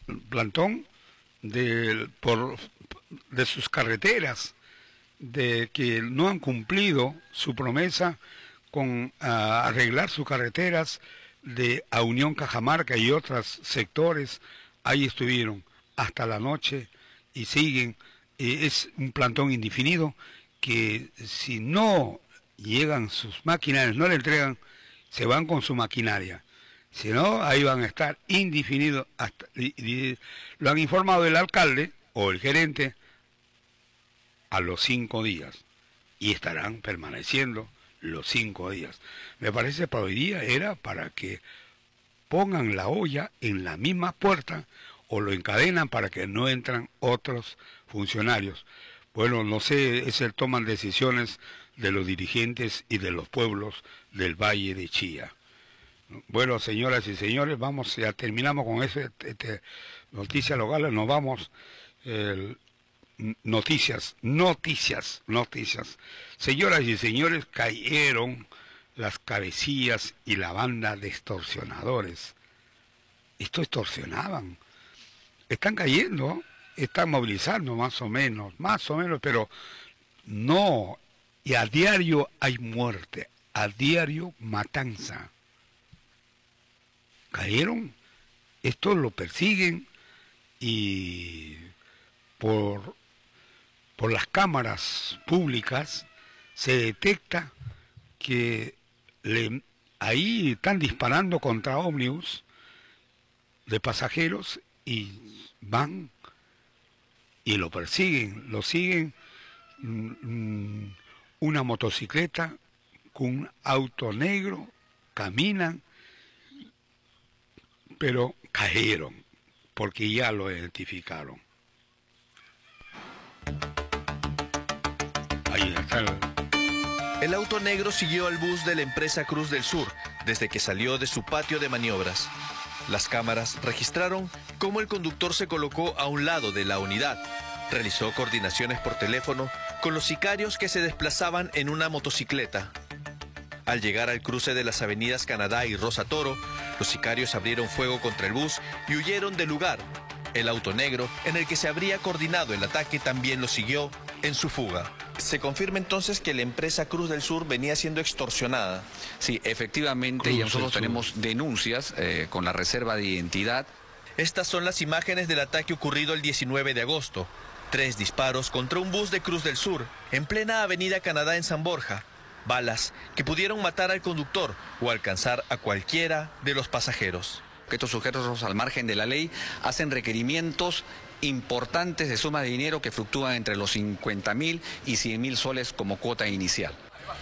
plantón de sus carreteras, de que no han cumplido su promesa con arreglar sus carreteras a Unión Cajamarca y otros sectores. Ahí estuvieron hasta la noche y siguen. Es un plantón indefinido que si no llegan sus maquinarias, no le entregan, se van con su maquinaria. Si no, ahí van a estar indefinidos. Lo han informado el alcalde o el gerente a los 5 días. Y estarán permaneciendo los 5 días. Me parece que para hoy día era para que pongan la olla en la misma puerta o lo encadenan para que no entran otros funcionarios. Bueno, no sé, toman decisiones de los dirigentes y de los pueblos del Valle de Chía. Bueno, señoras y señores, ya terminamos con noticias locales, nos vamos. Noticias. Señoras y señores, cayeron las cabecillas y la banda de extorsionadores. Esto extorsionaban. Están cayendo, están movilizando más o menos, pero no. Y a diario hay muerte, a diario matanza. Cayeron, esto lo persiguen y por las cámaras públicas se detecta que ahí están disparando contra ómnibus de pasajeros y van y lo persiguen, lo siguen una motocicleta con un auto negro, caminan, pero cayeron porque ya lo identificaron. Ahí está El auto negro siguió al bus de la empresa Cruz del Sur desde que salió de su patio de maniobras. Las cámaras registraron cómo el conductor se colocó a un lado de la unidad. Realizó coordinaciones por teléfono con los sicarios que se desplazaban en una motocicleta. Al llegar al cruce de las avenidas Canadá y Rosa Toro, los sicarios abrieron fuego contra el bus y huyeron del lugar. El auto negro, en el que se habría coordinado el ataque, también lo siguió en su fuga. ¿Se confirma entonces que la empresa Cruz del Sur venía siendo extorsionada? Sí, efectivamente, y nosotros tenemos denuncias con la reserva de identidad. Estas son las imágenes del ataque ocurrido el 19 de agosto. 3 disparos contra un bus de Cruz del Sur, en plena avenida Canadá en San Borja. Balas que pudieron matar al conductor o alcanzar a cualquiera de los pasajeros. Que estos sujetos al margen de la ley hacen requerimientos importantes de sumas de dinero que fluctúan entre los 50.000 y 100.000 soles como cuota inicial.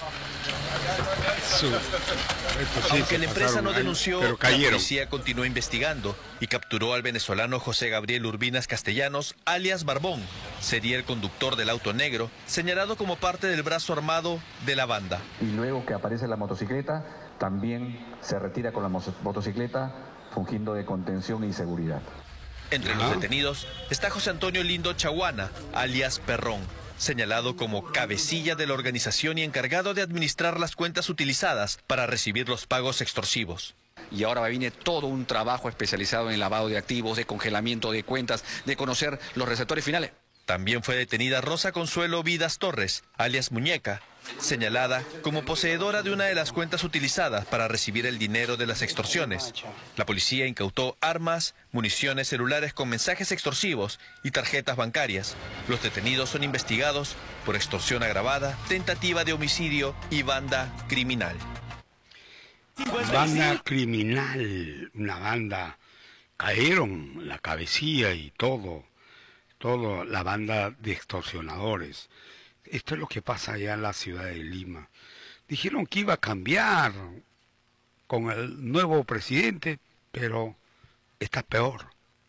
Aunque la empresa no denunció, la policía continuó investigando y capturó al venezolano José Gabriel Urbinas Castellanos, alias Barbón. Sería el conductor del auto negro, señalado como parte del brazo armado de la banda. Y luego que aparece la motocicleta, también se retira con la motocicleta, fungiendo de contención y seguridad. Entre los detenidos está José Antonio Lindo Chaguana, alias Perrón, señalado como cabecilla de la organización y encargado de administrar las cuentas utilizadas para recibir los pagos extorsivos. Y ahora viene todo un trabajo especializado en lavado de activos, de congelamiento de cuentas, de conocer los receptores finales. También fue detenida Rosa Consuelo Vidas Torres, alias Muñeca, señalada como poseedora de una de las cuentas utilizadas para recibir el dinero de las extorsiones. La policía incautó armas, municiones celulares con mensajes extorsivos y tarjetas bancarias. Los detenidos son investigados por extorsión agravada, tentativa de homicidio y banda criminal. Banda criminal, una banda, cayeron la cabecilla y todo la banda de extorsionadores. Esto es lo que pasa allá en la ciudad de Lima. Dijeron que iba a cambiar con el nuevo presidente, pero está peor.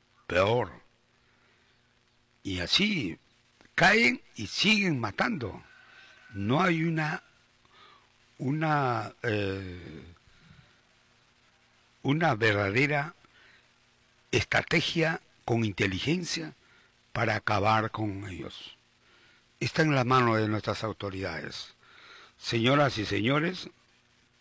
Y así caen y siguen matando. No hay una verdadera estrategia con inteligencia para acabar con ellos. Está en la mano de nuestras autoridades. Señoras y señores,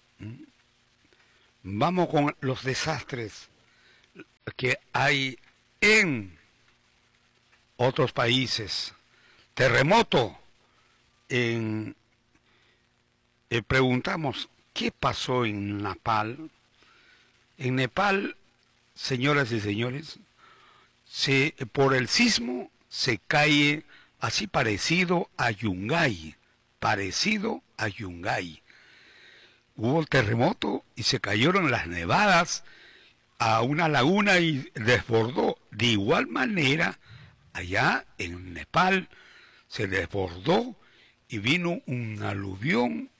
vamos con los desastres que hay En otros países, terremoto, preguntamos, ¿qué pasó en Nepal? En Nepal, señoras y señores, por el sismo se cae así parecido a Yungay, Hubo el terremoto y se cayeron las nevadas a una laguna y desbordó. De igual manera, allá en Nepal se desbordó y vino un aluvión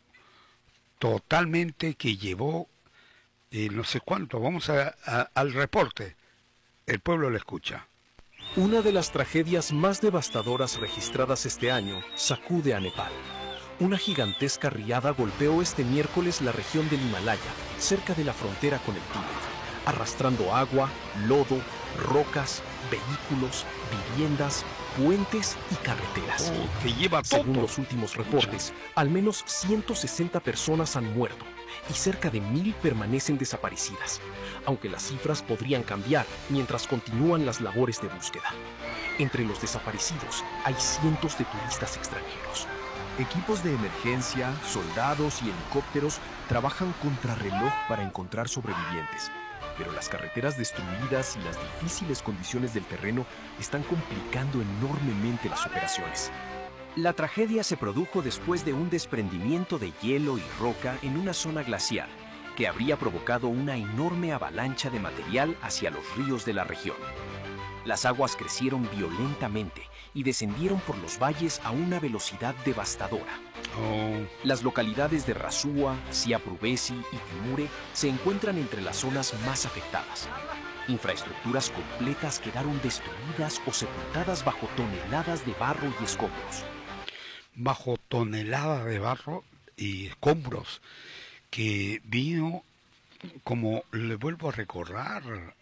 totalmente que llevó no sé cuánto. Vamos al reporte. El pueblo le escucha. Una de las tragedias más devastadoras registradas este año sacude a Nepal. Una gigantesca riada golpeó este miércoles la región del Himalaya, cerca de la frontera con el Tíbet, arrastrando agua, lodo, rocas, vehículos, viviendas, puentes y carreteras. Que lleva todo. Según los últimos reportes, al menos 160 personas han muerto y cerca de 1000 permanecen desaparecidas, aunque las cifras podrían cambiar mientras continúan las labores de búsqueda. Entre los desaparecidos hay cientos de turistas extranjeros. Equipos de emergencia, soldados y helicópteros trabajan contrarreloj para encontrar sobrevivientes, pero las carreteras destruidas y las difíciles condiciones del terreno están complicando enormemente las operaciones. La tragedia se produjo después de un desprendimiento de hielo y roca en una zona glaciar, que habría provocado una enorme avalancha de material hacia los ríos de la región. Las aguas crecieron violentamente y descendieron por los valles a una velocidad devastadora. Las localidades de Rasua, Siaprubesi y Timure se encuentran entre las zonas más afectadas. Infraestructuras completas quedaron destruidas o sepultadas bajo toneladas de barro y escombros. Bajo toneladas de barro y escombros, que vino, como le vuelvo a recordar,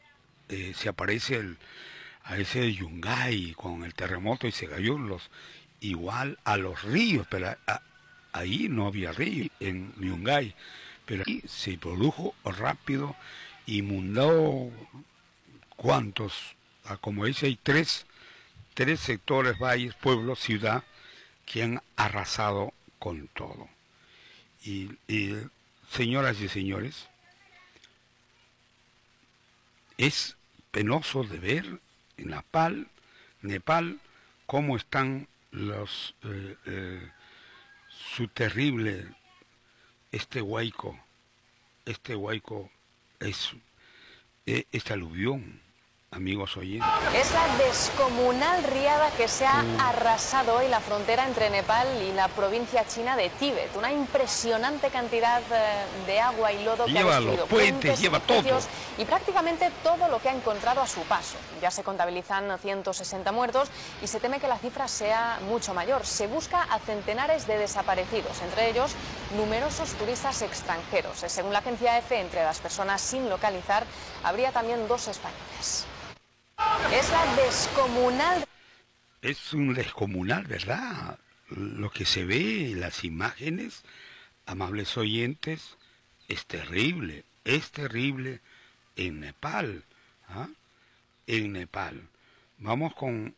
se aparece a ese Yungay con el terremoto y se cayó igual a los ríos, pero ahí no había río en Yungay, pero aquí se produjo rápido, inundó cuántos, como dice, hay tres sectores, valles, pueblos, ciudad, que han arrasado con todo. Y señoras y señores, es penoso de ver en Nepal, cómo están su terrible, este huaico es este aluvión, amigos oyentes. Es la descomunal riada que se ha arrasado hoy la frontera entre Nepal y la provincia china de Tíbet. Una impresionante cantidad de agua y lodo que ha destruido los puentes, lleva todo. Y prácticamente todo lo que ha encontrado a su paso. Ya se contabilizan 160 muertos y se teme que la cifra sea mucho mayor. Se busca a centenares de desaparecidos, entre ellos numerosos turistas extranjeros. Según la agencia EFE, entre las personas sin localizar habría también 2 españoles. Es la descomunal. Es un descomunal, ¿verdad? Lo que se ve en las imágenes, amables oyentes, es terrible en Nepal. En Nepal. Vamos con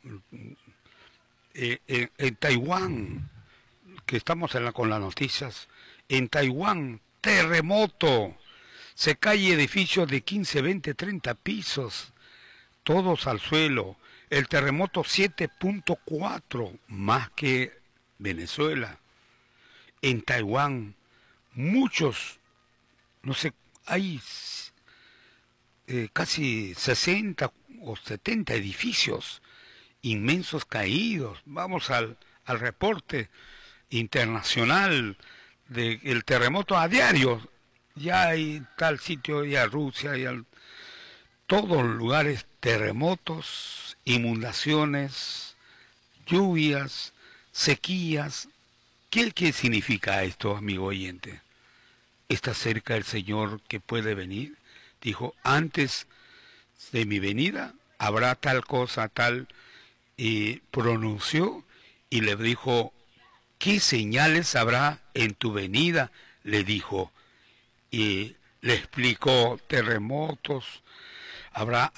en Taiwán, que estamos con las noticias. En Taiwán, terremoto. Se cae edificios de 15, 20, 30 pisos. Todos al suelo. El terremoto 7.4, más que Venezuela. En Taiwán, muchos, no sé, hay casi 60 o 70 edificios inmensos caídos. Vamos al reporte internacional del terremoto a diario. Ya hay tal sitio, ya Rusia, ya todos los lugares, terremotos, inundaciones, lluvias, sequías. ¿Qué significa esto, amigo oyente? ¿Está cerca el Señor que puede venir? Dijo, antes de mi venida habrá tal cosa, tal, y pronunció y le dijo, ¿qué señales habrá en tu venida? Le dijo, y le explicó, terremotos, habrá